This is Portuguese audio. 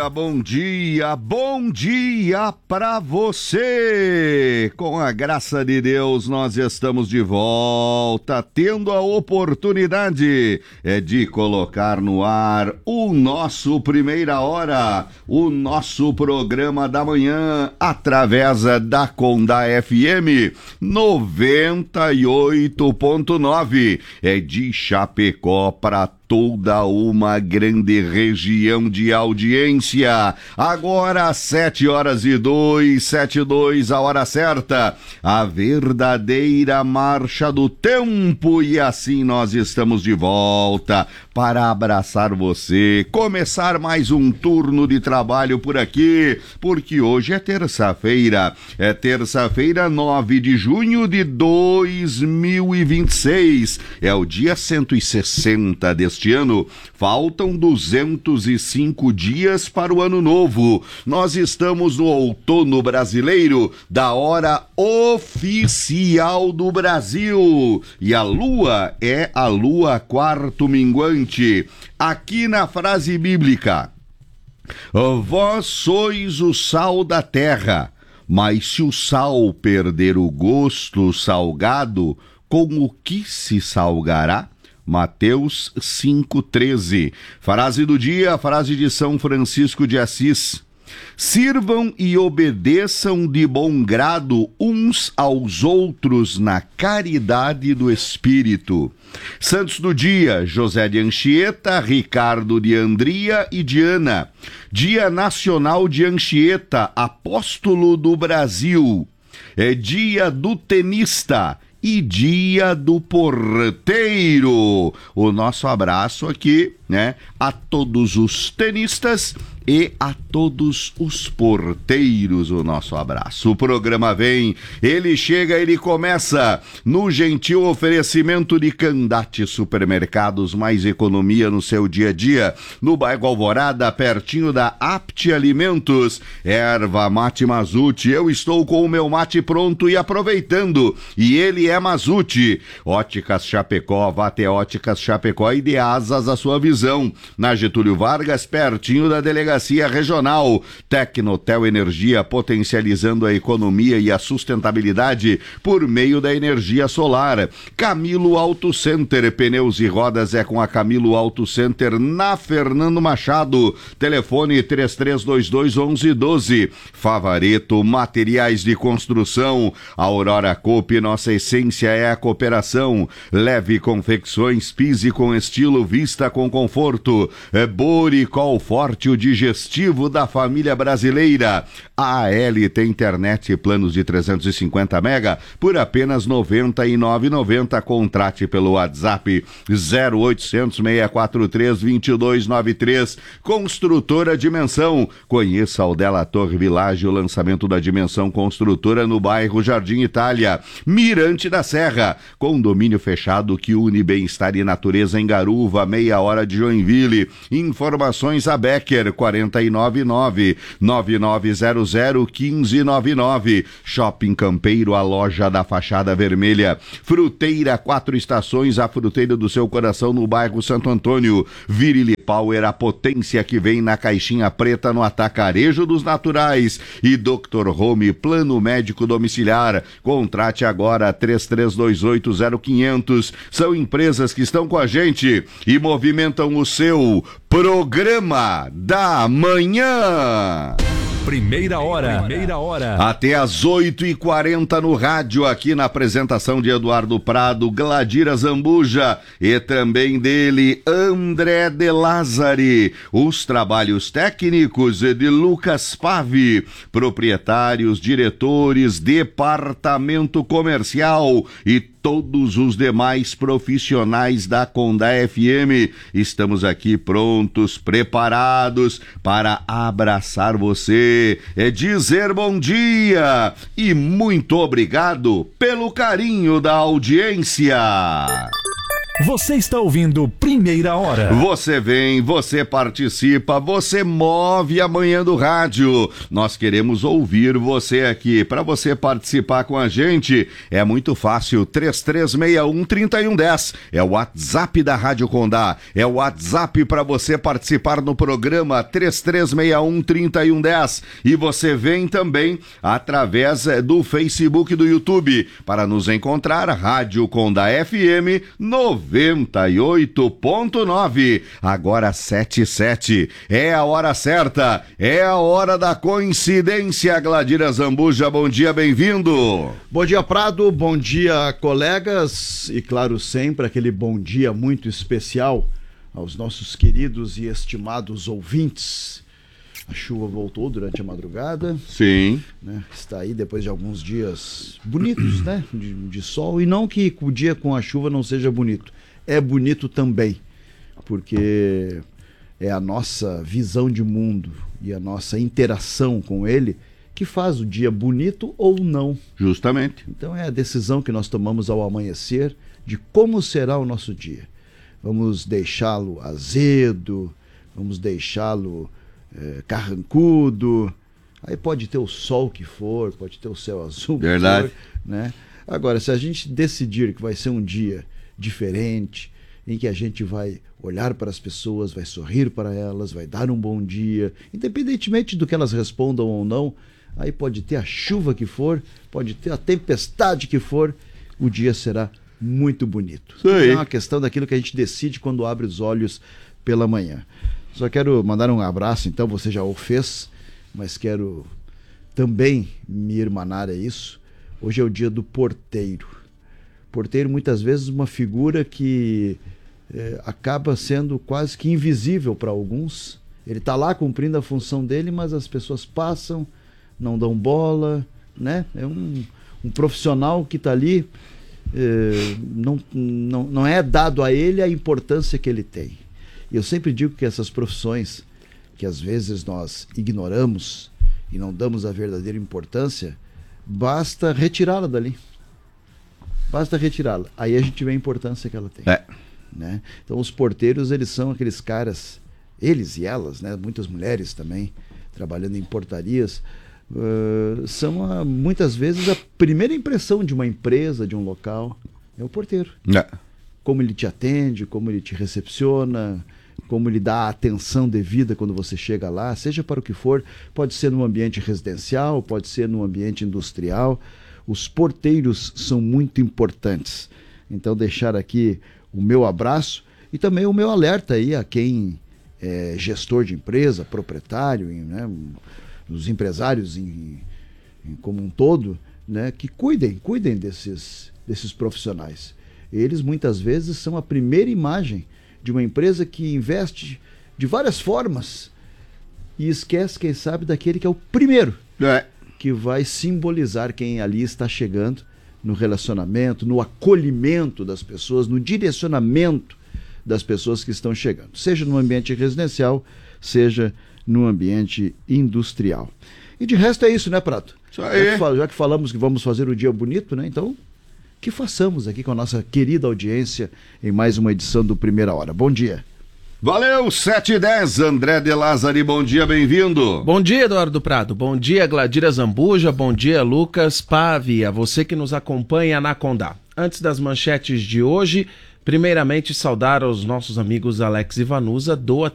bom dia pra você! Com a graça de Deus, nós estamos de volta, tendo a oportunidade de colocar no ar o nosso Primeira Hora, o nosso programa da manhã, através da Conda FM 98.9, de Chapecó para toda uma grande região de audiência. Agora 7h02, a hora certa, a verdadeira marcha do tempo, e assim nós estamos de volta para abraçar você, começar mais um turno de trabalho por aqui, porque hoje é terça-feira, 9 de junho de 2026, é o dia 160 deste ano. Faltam 205 dias para o ano novo. Nós estamos no outono brasileiro, da hora oficial do Brasil, e a lua é a lua quarto minguante. Aqui na frase bíblica: vós sois o sal da terra, mas se o sal perder o gosto salgado, com o que se salgará? Mateus 5,13. Frase do dia, frase de São Francisco de Assis: sirvam e obedeçam de bom grado uns aos outros na caridade do Espírito. Santos do dia: José de Anchieta, Ricardo de Andria e Diana. Dia Nacional de Anchieta, apóstolo do Brasil. É dia do tenista e dia do porteiro. O nosso abraço aqui, a todos os tenistas e a todos os porteiros, o nosso abraço. O programa vem, ele chega, ele começa no gentil oferecimento de Candate Supermercados, mais economia no seu dia a dia, no bairro Alvorada, pertinho da Apte Alimentos. Erva Mate Mazute, eu estou com o meu mate pronto e aproveitando, e ele é Mazute. Óticas Chapecó, vá até Óticas Chapecó e dê asas à sua visão. Na Getúlio Vargas, pertinho da Delegacia Regional. Tecnotel Energia, potencializando a economia e a sustentabilidade por meio da energia solar. Camilo Auto Center, pneus e rodas é com a Camilo Auto Center, na Fernando Machado. Telefone 3322-1112. Favareto, materiais de construção. Aurora Coop, nossa essência é a cooperação. Leve confecções, pise com estilo, vista com conforto. Boricol Forte, o digestivo da família brasileira. A AL tem internet e planos de 350 mega por apenas R$ 99,90. Contrate pelo WhatsApp 0800 643 2293. Construtora Dimensão. Conheça o Della Torre Village, o lançamento da Dimensão Construtora no bairro Jardim Itália. Mirante da Serra, condomínio fechado que une bem-estar e natureza em Garuva, meia hora de Joinville. Informações a Becker 499-9900-1599. Shopping Campeiro, a loja da fachada vermelha. Fruteira Quatro Estações, a fruteira do seu coração no bairro Santo Antônio. Virile Power, a potência que vem na caixinha preta no atacarejo dos naturais. E Dr. Home, plano médico domiciliar. Contrate agora 3328-0500. São empresas que estão com a gente e movimentam o seu programa da manhã. Primeira hora. Até às 8h40 no rádio, aqui na apresentação de Eduardo Prado, Gladira Zambuja e também dele, André de Lázari. Os trabalhos técnicos de Lucas Pave, proprietários, diretores, departamento comercial e todos os demais profissionais da Conda FM. Estamos aqui prontos, preparados para abraçar você, dizer bom dia e muito obrigado pelo carinho da audiência. Você está ouvindo Primeira Hora. Você vem, você participa, você move a manhã do rádio. Nós queremos ouvir você aqui. Para você participar com a gente, é muito fácil. 3361-3110 é o WhatsApp da Rádio Condá. É o WhatsApp para você participar no programa 3361-3110. E você vem também através do Facebook e do YouTube para nos encontrar. Rádio Condá FM 98.9, agora 7:07. É a hora certa, é a hora da coincidência. Gladira Zambuja, bom dia, bem-vindo. Bom dia, Prado, bom dia, colegas, e claro, sempre aquele bom dia muito especial aos nossos queridos e estimados ouvintes. A chuva voltou durante a madrugada. Sim. Né? Está aí depois de alguns dias bonitos, né? De sol. E não que o dia com a chuva não seja bonito. É bonito também. Porque é a nossa visão de mundo e a nossa interação com ele que faz o dia bonito ou não. Justamente. Então é a decisão que nós tomamos ao amanhecer de como será o nosso dia. Vamos deixá-lo azedo, vamos deixá-lo carrancudo, aí pode ter o sol que for, pode ter o céu azul que verdade. For, né? Agora, se a gente decidir que vai ser um dia diferente, em que a gente vai olhar para as pessoas, vai sorrir para elas, vai dar um bom dia, independentemente do que elas respondam ou não, aí pode ter a chuva que for, pode ter a tempestade que for, o dia será muito bonito. É uma questão daquilo que a gente decide quando abre os olhos pela manhã. Só quero mandar um abraço, então, você já o fez, mas quero também me irmanar a isso. Hoje é o dia do porteiro. Porteiro, muitas vezes, uma figura que acaba sendo quase que invisível para alguns. Ele está lá cumprindo a função dele, mas as pessoas passam, não dão bola, né? É um profissional que está ali, não é dado a ele a importância que ele tem. E eu sempre digo que essas profissões que às vezes nós ignoramos e não damos a verdadeira importância, basta retirá-la dali. Basta retirá-la. Aí a gente vê a importância que ela tem. Né? Então os porteiros, eles são aqueles caras, eles e elas, né? Muitas mulheres também, trabalhando em portarias, são muitas vezes a primeira impressão de uma empresa, de um local, é o porteiro. Como ele te atende, como ele te recepciona, como ele dá a atenção devida quando você chega lá, seja para o que for, pode ser num ambiente residencial, pode ser num ambiente industrial. Os porteiros são muito importantes. Então deixar aqui o meu abraço e também o meu alerta aí a quem é gestor de empresa, proprietário, né, os empresários como um todo, né, que cuidem desses profissionais. Eles muitas vezes são a primeira imagem de uma empresa que investe de várias formas e esquece, quem sabe, daquele que é o primeiro que vai simbolizar quem ali está chegando no relacionamento, no acolhimento das pessoas, no direcionamento das pessoas que estão chegando, seja no ambiente residencial, seja no ambiente industrial. E de resto é isso, né, Prato? Isso aí. Já que falamos que vamos fazer o dia bonito, né? Então, que façamos aqui com a nossa querida audiência em mais uma edição do Primeira Hora. Bom dia. Valeu, 7:10, André de Lázari, bom dia, bem-vindo. Bom dia, Eduardo Prado, bom dia, Gladira Zambuja, bom dia, Lucas Pavia, você que nos acompanha na Condá. Antes das manchetes de hoje, primeiramente saudar aos nossos amigos Alex e Vanusa, do